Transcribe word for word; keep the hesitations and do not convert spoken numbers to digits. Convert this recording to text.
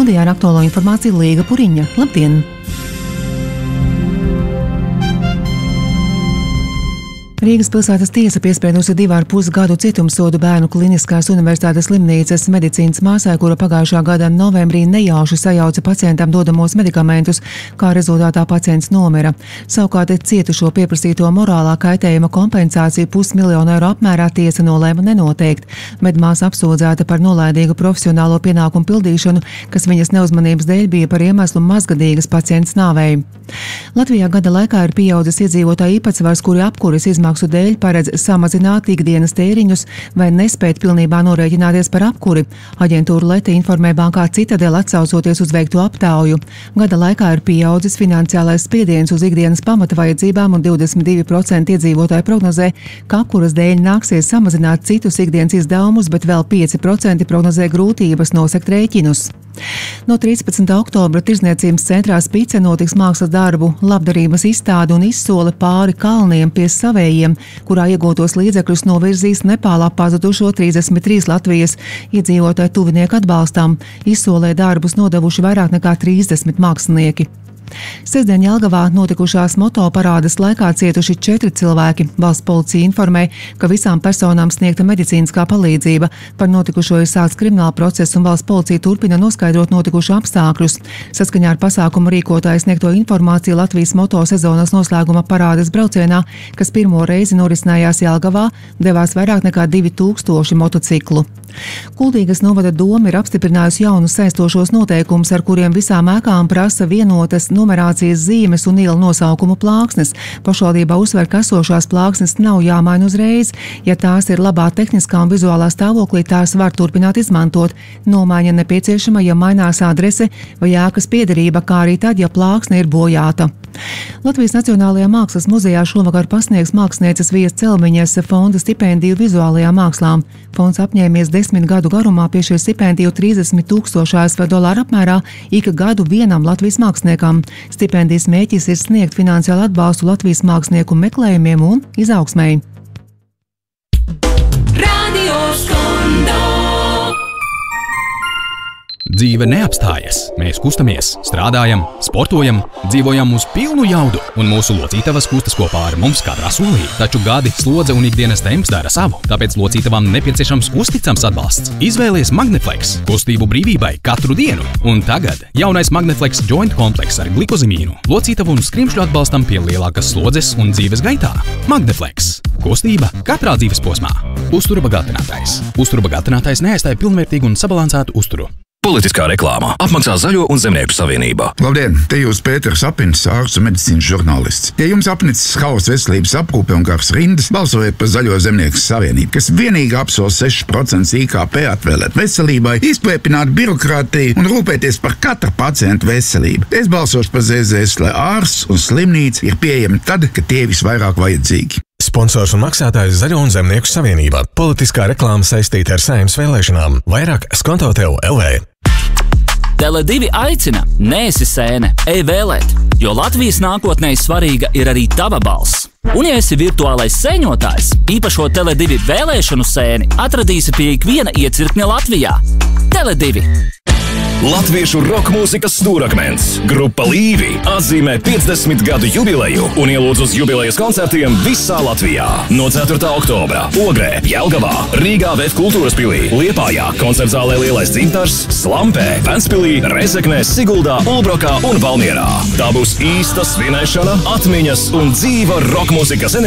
Studijā ar aktuālo informāciju Līga Puriņa. Labdien! Rīgas pilsētas tiesa piespriedusi divu ar pus gadu cietumsodu Bērnu Kliniskās universitātes slimnīcas medicīnas māsai, kura pagājušā gada novembrī nejauši sajauca pacientam dodamos medikamentus, kā rezultātā pacients nomira. Savukārt cietušo pieprasīto morālā kaitējuma kompensāciju pusmiljonu eiro apmērā tiesa nolēma nenoteikt. Medmāsa apsūdzēta par nolaidīgu profesionālo pienākumu pildīšanu, kas viņas neuzmanības dēļ bija par iemeslu mazgadīgas pacients nāvei. Latvijā gada laikā ir pieaudzis iedzīvotāju īpatsvars, kuri apkures izmaksu dēļ paredz samazināt ikdienas tēriņus vai nespēt pilnībā norēķināties par apkuri. Aģentūra Leta informē bankā Citadele atsaucoties uz veikto aptauju. Gada laikā ir pieaudzis finansiālais spiediens uz ikdienas pamata vajadzībām un divdesmit divi procenti iedzīvotāju prognozē, ka apkuras dēļ nāksies samazināt citus ikdienas izdevumus, bet vēl pieci procenti prognozē grūtības nosekt rēķinus. No trīspadsmitā oktobra Tirdzniecības centrā Spice notiks mākslas darbu, labdarības izstāde un izsole pāri kalniem pie savējiem, kurā iegūtos līdzekļus novirzīs Nepālā pazudušo trīsdesmit trīs Latvijas iedzīvotāju tuvinieku atbalstam. Izsolē darbus nodevuši vairāk nekā trīsdesmit mākslinieki. Sestdien Jelgavā notikušās motoparādes laikā cietuši četri cilvēki. Valsts policija informē, ka visām personām sniegta medicīniskā palīdzība. Par notikušo ir sākts krimināla process un valsts policija turpina noskaidrot notikušo apstākļus. Saskaņā ar pasākumu rīkotāju sniegto informāciju Latvijas moto sezonas noslēguma parādes braucienā, kas pirmo reizi norisinājās Jelgavā, devās vairāk nekā divi tūkstoši motociklu. Kuldīgas novada doma ir apstiprinājusi jaunus saistošos noteikumus, ar kuriem visām ēkām prasa vienotas numerācijas zīmes un ielu nosaukumu plāksnes. Pašvaldībā uzsver, ka esošās plāksnes nav jāmaina uzreiz. Ja tās ir labā tehniskā un vizuālā stāvoklī, tās var turpināt izmantot. Nomaiņa nepieciešama, ja mainās adrese vai ēkas piederība, kā arī tad, ja plāksne ir bojāta. Latvijas Nacionālajā mākslas muzejā šovakar pasniegs mākslinieces Vijas Celmiņas fonda stipendiju vizuālajām mākslām. Fonds apņēmies desmit gadu garumā piešķirt stipendiju trīsdesmit tūkstošu A S V dolāru apmērā ik gadu vienam Latvijas māksliniekam. Stipendijas mērķis ir sniegt finansiālu atbalstu Latvijas mākslinieku meklējumiem un izaugsmei. Radio Skondo. Dzīve neapstājas. Mēs kustamies, strādājam, sportojam, dzīvojam uz pilnu jaudu, un mūsu locītavas kustas kopā ar mums katrā solī. Taču gadi, slodze un ikdienas temps dara savu, tāpēc locītavām nepieciešams uzticams atbalsts. Izvēlies Magneflex, kustību brīvībai katru dienu. Un tagad jaunais Magneflex Joint komplekss ar glikozimīnu, locītavu un skrimšļu atbalstam pie lielākas slodzes un dzīves gaitā. Magneflex. Kustība katrā dzīves posmā. Uztura bagātinātājs. Uztura bagātinātājs neaizstāja pilnvērtīgu un sabalansētu uzturu. Politiskā reklāmā apmaksā Zaļo un Zemnieku savienība. Labdien, te jūs Pēters Apins, ārsts un medicīnas žurnālists. Ja jums apnicis haus veselības aprūpe un garas rindas, balsojiet par Zaļo Zemnieku savienību, kas vienīgi apsola seši procenti I K P atvēlēt veselībai, izplēpināt birokrātiju un rūpēties par katra pacienta veselību. Es balsošu par Z Z S, lai ārsts un slimnīca ir pieejami tad, kad tie visvairāk vajadzīgi. Sponsors un maksātājs Zaļo un Zemnieku savienība. Politiskā reklāma saistīta ar Saeimas vēlēšanām. Vairāk Skonto Tev L V. Tele divi aicina, neesi sēne, ej vēlēt, jo Latvijas nākotnē svarīga ir arī tava balss. Un ja esi virtuālais sēņotājs, īpašo Tele divi vēlēšanu sēni atradīsi pie ikviena iecirkņa Latvijā. Tele divi. Latviešu roka mūzikas stūrakmens grupa Līvi atzīmē piecdesmit gadu jubileju un ielūdz uz jubilejas koncertiem visā Latvijā. No ceturtā oktobra Ogrē, Jelgavā, Rīgā Vēf kultūras pilī, Liepājā, koncertzālē Lielais Dzintars, Slampē, Ventspilī, Rezeknē, Siguldā, Ulbrokā un Valmierā. Tā būs īsta svinēšana, atmiņas un dzīva roka mūzikas enerģija.